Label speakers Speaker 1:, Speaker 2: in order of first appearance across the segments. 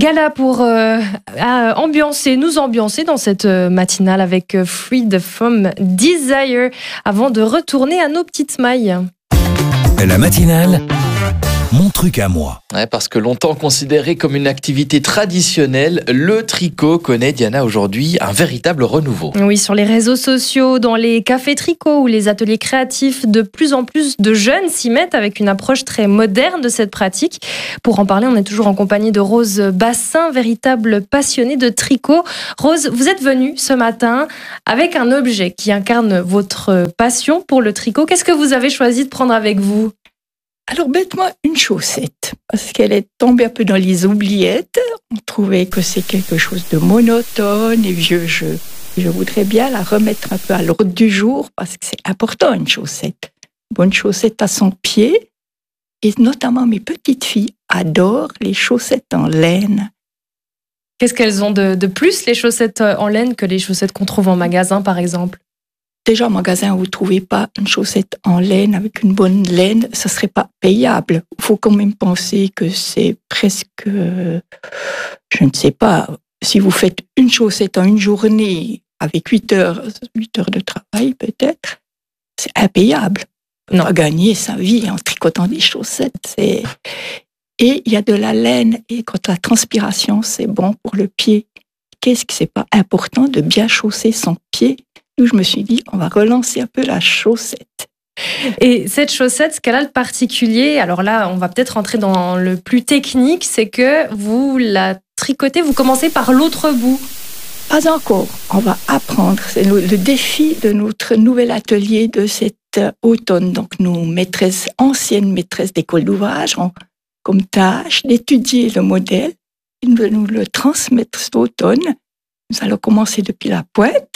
Speaker 1: Gala pour nous ambiancer dans cette matinale avec Freed from Desire avant de retourner à nos petites mailles.
Speaker 2: La matinale, mon truc à moi.
Speaker 3: Ouais, parce que longtemps considéré comme une activité traditionnelle, le tricot connaît, Diana, aujourd'hui un véritable renouveau.
Speaker 1: Oui, sur les réseaux sociaux, dans les cafés tricot ou les ateliers créatifs, de plus en plus de jeunes s'y mettent avec une approche très moderne de cette pratique. Pour en parler, on est toujours en compagnie de Rose Bassin, véritable passionnée de tricot. Rose, vous êtes venue ce matin avec un objet qui incarne votre passion pour le tricot. Qu'est-ce que vous avez choisi de prendre avec vous ?
Speaker 4: Alors, bêtement, une chaussette, parce qu'elle est tombée un peu dans les oubliettes. On trouvait que c'est quelque chose de monotone et vieux jeu. Je voudrais bien la remettre un peu à l'ordre du jour, parce que c'est important, une chaussette. Une bonne chaussette à son pied. Et notamment, mes petites filles adorent les chaussettes en laine.
Speaker 1: Qu'est-ce qu'elles ont de plus, les chaussettes en laine, que les chaussettes qu'on trouve en magasin, par exemple ?
Speaker 4: Déjà, en magasin, vous ne trouvez pas une chaussette en laine avec une bonne laine, ça ne serait pas payable. Il faut quand même penser que c'est presque, je ne sais pas, si vous faites une chaussette en une journée avec 8 heures de travail peut-être, c'est impayable. On va gagner sa vie en tricotant des chaussettes. Et il y a de la laine, et quand la transpiration, c'est bon pour le pied. Qu'est-ce que c'est pas important de bien chausser son pied ? Où je me suis dit, on va relancer un peu la chaussette.
Speaker 1: Et cette chaussette, ce qu'elle a de particulier, alors là, on va peut-être rentrer dans le plus technique, c'est que vous la tricotez, vous commencez par l'autre bout.
Speaker 4: Pas encore, on va apprendre. C'est le défi de notre nouvel atelier de cet automne. Donc, nos anciennes maîtresses d'école d'ouvrage ont comme tâche d'étudier le modèle et de nous le transmettre cet automne. Nous allons commencer depuis la pointe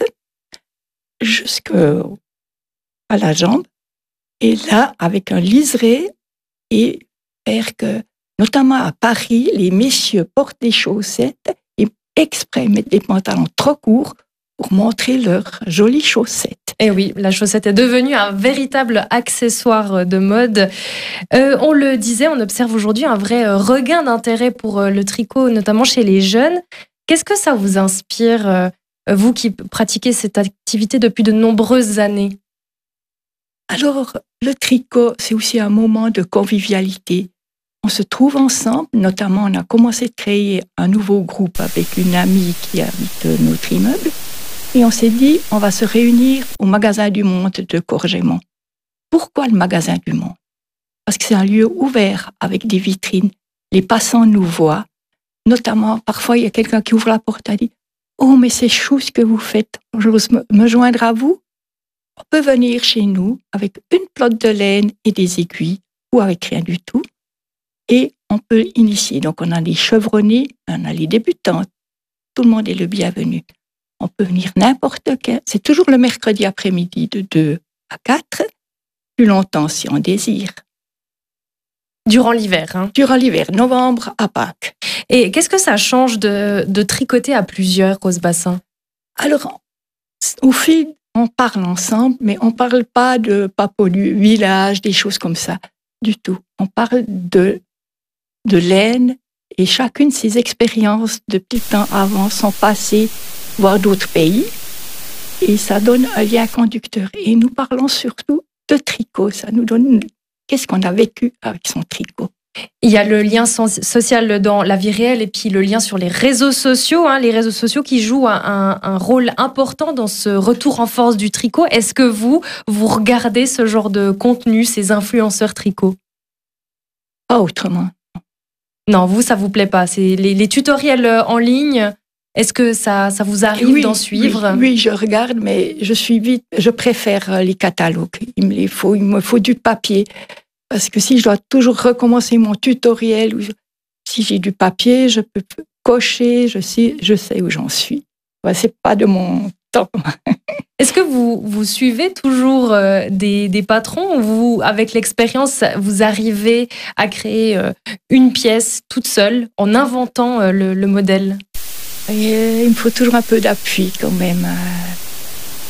Speaker 4: jusqu'à la jambe, et là, avec un liseré, et faire que, notamment à Paris, les messieurs portent des chaussettes et exprès mettent des pantalons trop courts pour montrer leurs jolies chaussettes.
Speaker 1: Et oui, la chaussette est devenue un véritable accessoire de mode. On le disait, on observe aujourd'hui un vrai regain d'intérêt pour le tricot, notamment chez les jeunes. Qu'est-ce que ça vous inspire, vous qui pratiquez cette activité depuis de nombreuses années?
Speaker 4: Alors, le tricot, c'est aussi un moment de convivialité. On se trouve ensemble, notamment on a commencé de créer un nouveau groupe avec une amie qui habite notre immeuble, et on s'est dit, on va se réunir au Magasin du Monde de Courgémont. Pourquoi le Magasin du Monde? Parce que c'est un lieu ouvert avec des vitrines. Les passants nous voient, notamment, parfois il y a quelqu'un qui ouvre la porte et dit « Oh, mais c'est chou ce que vous faites, j'ose me joindre à vous ?» On peut venir chez nous avec une pelote de laine et des aiguilles, ou avec rien du tout, et on peut initier. Donc on a les chevronnés, on a les débutantes, tout le monde est le bienvenu. On peut venir n'importe quel, c'est toujours le mercredi après-midi de 2 à 4, plus longtemps si on désire.
Speaker 1: Durant l'hiver, hein.
Speaker 4: Durant l'hiver, novembre à Pâques.
Speaker 1: Et qu'est-ce que ça change de tricoter à plusieurs, Rose Bassin?
Speaker 4: Alors, au fil, on parle ensemble, mais on ne parle pas de papo du village, des choses comme ça, du tout. On parle de laine et chacune ses expériences depuis le temps avant, son passé, voire d'autres pays. Et ça donne un lien conducteur. Et nous parlons surtout de tricot. Ça nous donne qu'est-ce qu'on a vécu avec son tricot.
Speaker 1: Il y a le lien social dans la vie réelle et puis le lien sur les réseaux sociaux, les réseaux sociaux qui jouent un rôle important dans ce retour en force du tricot. Est-ce que vous regardez ce genre de contenu, ces influenceurs tricot?
Speaker 4: Pas autrement.
Speaker 1: Non, vous, ça vous plaît pas. C'est les tutoriels en ligne. Est-ce que ça vous arrive d'en suivre?
Speaker 4: Oui, je regarde, mais je préfère les catalogues. Il me faut du papier. Parce que si je dois toujours recommencer mon tutoriel, si j'ai du papier, je peux cocher, je sais où j'en suis. C'est pas de mon temps.
Speaker 1: Est-ce que vous suivez toujours des patrons, ou vous, avec l'expérience, vous arrivez à créer une pièce toute seule en inventant le modèle?
Speaker 4: Il me faut toujours un peu d'appui quand même.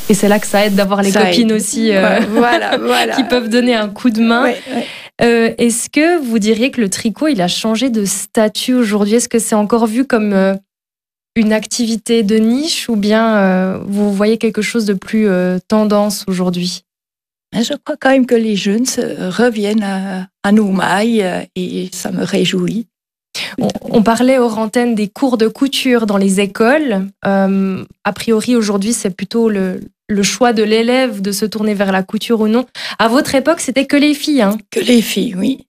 Speaker 1: Et c'est là que ça aide d'avoir les
Speaker 4: Ça
Speaker 1: copines
Speaker 4: aide.
Speaker 1: aussi
Speaker 4: Voilà.
Speaker 1: qui peuvent donner un coup de main.
Speaker 4: Ouais.
Speaker 1: Est-ce que vous diriez que le tricot, il a changé de statut aujourd'hui? Est-ce que c'est encore vu comme une activité de niche ou bien vous voyez quelque chose de plus tendance aujourd'hui?
Speaker 4: Je crois quand même que les jeunes reviennent à nos mailles et ça me réjouit.
Speaker 1: On parlait hors antenne des cours de couture dans les écoles. A priori, aujourd'hui, c'est plutôt le choix de l'élève de se tourner vers la couture ou non. À votre époque, c'était que les filles, hein?
Speaker 4: Que les filles, oui.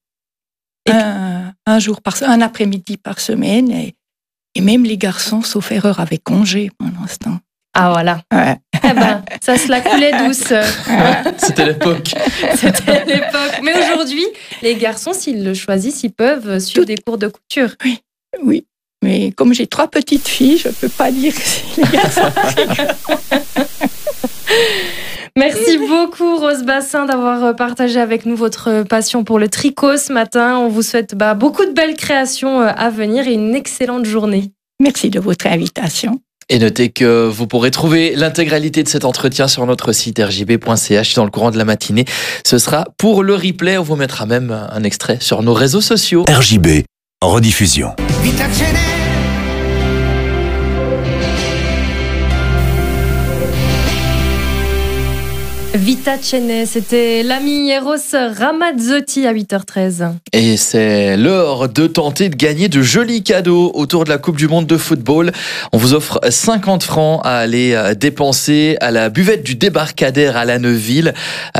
Speaker 4: Un après-midi par semaine. Et même les garçons, sauf erreur, avaient congé pendant ce temps.
Speaker 1: Ah voilà.
Speaker 4: Ouais.
Speaker 1: Eh ben, ça se la coulait douce.
Speaker 3: C'était l'époque.
Speaker 1: C'était l'époque. Mais aujourd'hui, les garçons, s'ils le choisissent, ils peuvent suivre des cours de couture.
Speaker 4: Oui. Mais comme j'ai 3 petites filles, je ne peux pas dire que c'est les garçons.
Speaker 1: Merci beaucoup, Rose Bassin, d'avoir partagé avec nous votre passion pour le tricot ce matin. On vous souhaite beaucoup de belles créations à venir et une excellente journée.
Speaker 4: Merci de votre invitation.
Speaker 3: Et notez que vous pourrez trouver l'intégralité de cet entretien sur notre site rjb.ch dans le courant de la matinée. Ce sera pour le replay. On vous mettra même un extrait sur nos réseaux sociaux.
Speaker 2: RJB, en rediffusion.
Speaker 1: Vita Cene, c'était l'ami Eros Ramazzotti à 8h13.
Speaker 3: Et c'est l'heure de tenter de gagner de jolis cadeaux autour de la Coupe du Monde de football. On vous offre 50 francs à aller dépenser à la buvette du Débarcadère à la Neuville.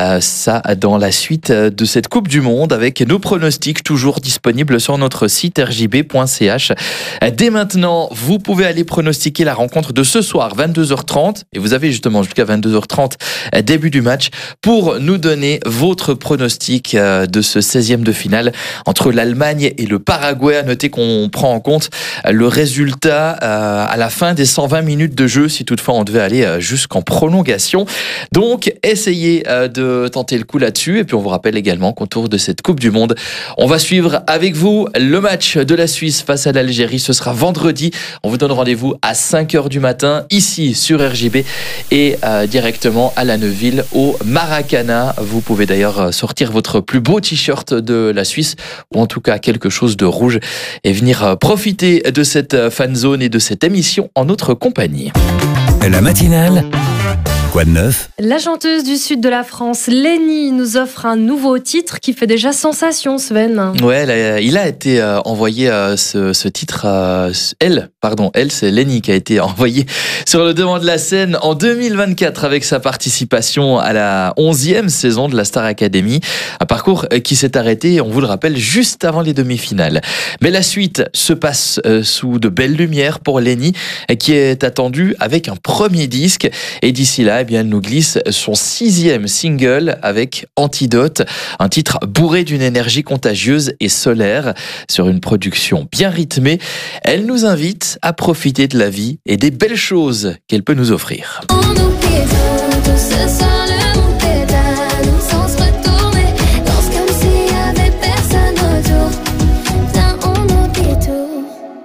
Speaker 3: Ça dans la suite de cette Coupe du Monde avec nos pronostics toujours disponibles sur notre site rjb.ch. Dès maintenant, vous pouvez aller pronostiquer la rencontre de ce soir, 22h30. Et vous avez justement jusqu'à 22h30, début du match, pour nous donner votre pronostic de ce 16e de finale entre l'Allemagne et le Paraguay. À noter qu'on prend en compte le résultat à la fin des 120 minutes de jeu, si toutefois on devait aller jusqu'en prolongation. Donc, essayez de tenter le coup là-dessus. Et puis, on vous rappelle également qu'autour de cette Coupe du Monde, on va suivre avec vous le match de la Suisse face à l'Algérie. Ce sera vendredi. On vous donne rendez-vous à 5h du matin, ici sur RJB et directement à la Neuville au Maracana. Vous pouvez d'ailleurs sortir votre plus beau t-shirt de la Suisse ou en tout cas quelque chose de rouge et venir profiter de cette fan zone et de cette émission en notre compagnie.
Speaker 2: La matinale, quoi de neuf?
Speaker 1: La chanteuse du sud de la France, Lénie, nous offre un nouveau titre qui fait déjà sensation, Sven.
Speaker 3: Ouais, il a été envoyé ce titre. Elle, c'est Lénie qui a été envoyée sur le devant de la scène en 2024 avec sa participation à la 11e saison de la Star Academy. Un parcours qui s'est arrêté, on vous le rappelle, juste avant les demi-finales. Mais la suite se passe sous de belles lumières pour Lénie, qui est attendue avec un premier disque. Et d'ici là, elle nous glisse son 6e single avec Antidote, un titre bourré d'une énergie contagieuse et solaire sur une production bien rythmée. Elle nous invite à profiter de la vie et des belles choses qu'elle peut nous offrir.
Speaker 5: On oublie tout, ce soir le monde pédale, sans se retourner, danse comme s'il y avait personne autour. Viens, on oublie tout.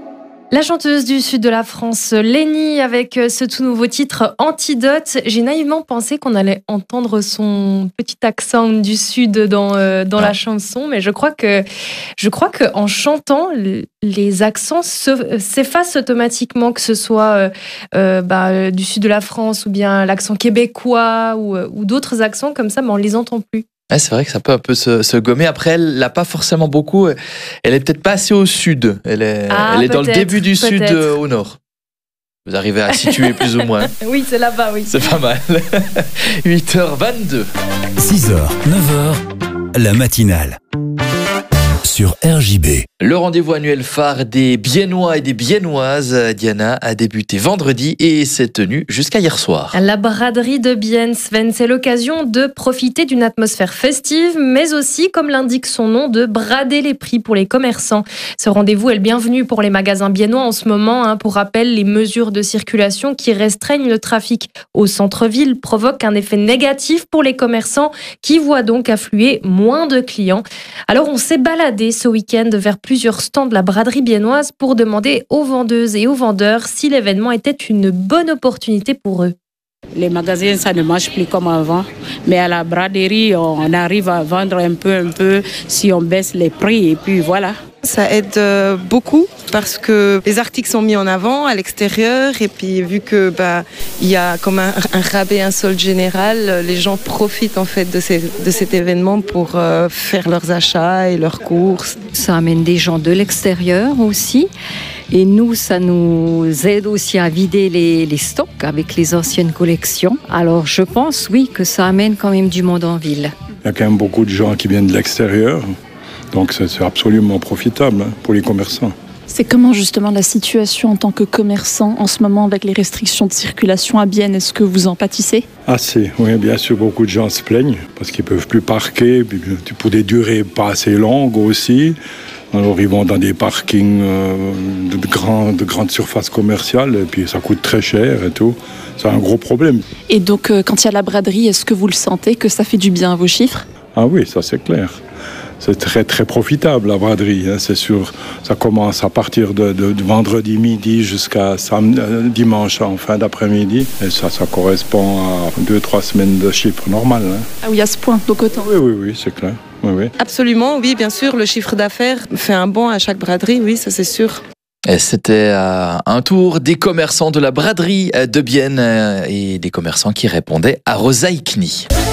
Speaker 1: La chanteuse du sud de la France, Lénie, avec ce tout nouveau titre Antidote. J'ai naïvement pensé qu'on allait entendre son petit accent du sud dans la chanson, mais je crois que en chantant, les accents s'effacent automatiquement, que ce soit du sud de la France ou bien l'accent québécois ou d'autres accents comme ça, mais on les entend plus.
Speaker 3: Ouais, c'est vrai que ça peut un peu se gommer. Après, elle l'a pas forcément beaucoup. Elle est peut-être pas assez au sud. Elle est dans le début du sud au nord. Vous arrivez à situer plus ou moins.
Speaker 1: Oui, c'est là-bas, oui.
Speaker 3: C'est pas mal. 8h22.
Speaker 2: 6h, 9h, la matinale. Sur RJB.
Speaker 3: Le rendez-vous annuel phare des Biennois et des Biennoises, Diana, a débuté vendredi et s'est tenu jusqu'à hier soir.
Speaker 1: La braderie de Bienne, Sven, c'est l'occasion de profiter d'une atmosphère festive, mais aussi, comme l'indique son nom, de brader les prix pour les commerçants. Ce rendez-vous est le bienvenu pour les magasins biennois en ce moment. Pour rappel, les mesures de circulation qui restreignent le trafic au centre-ville provoquent un effet négatif pour les commerçants qui voient donc affluer moins de clients. Alors on s'est baladé ce week-end vers plusieurs stands de la braderie biennoise pour demander aux vendeuses et aux vendeurs si l'événement était une bonne opportunité pour eux.
Speaker 6: Les magasins, ça ne marche plus comme avant. Mais à la braderie, on arrive à vendre un peu si on baisse les prix et puis voilà.
Speaker 7: Ça aide beaucoup parce que les articles sont mis en avant à l'extérieur et puis vu que il y a comme un rabais, un solde général, les gens profitent en fait de cet événement pour faire leurs achats et leurs courses.
Speaker 8: Ça amène des gens de l'extérieur aussi. Et nous, ça nous aide aussi à vider les stocks avec les anciennes collections. Alors je pense, oui, que ça amène quand même du monde en ville.
Speaker 9: Il y a quand même beaucoup de gens qui viennent de l'extérieur. Donc c'est absolument profitable pour les commerçants.
Speaker 10: C'est comment justement la situation en tant que commerçant en ce moment avec les restrictions de circulation à Bienne? Est-ce que vous en pâtissez?
Speaker 9: Assez, oui, bien sûr, beaucoup de gens se plaignent parce qu'ils ne peuvent plus parquer pour des durées pas assez longues aussi. Alors ils vont dans des parkings de grandes surfaces commerciales et puis ça coûte très cher et tout. C'est un gros problème.
Speaker 10: Et donc quand il y a la braderie, est-ce que vous le sentez que ça fait du bien à vos chiffres?
Speaker 9: Ah oui, ça c'est clair. C'est très très profitable la braderie, hein, c'est sûr. Ça commence à partir de vendredi midi jusqu'à dimanche en fin d'après-midi. Et ça correspond à 2-3 semaines de chiffre normal. Hein.
Speaker 10: Ah oui, à ce point, donc autant.
Speaker 9: Oui, c'est clair. Oui.
Speaker 7: Absolument, oui, bien sûr, le chiffre d'affaires fait un bond à chaque braderie, oui, ça c'est sûr.
Speaker 3: Et c'était un tour des commerçants de la braderie de Bienne et des commerçants qui répondaient à Rosaïkni.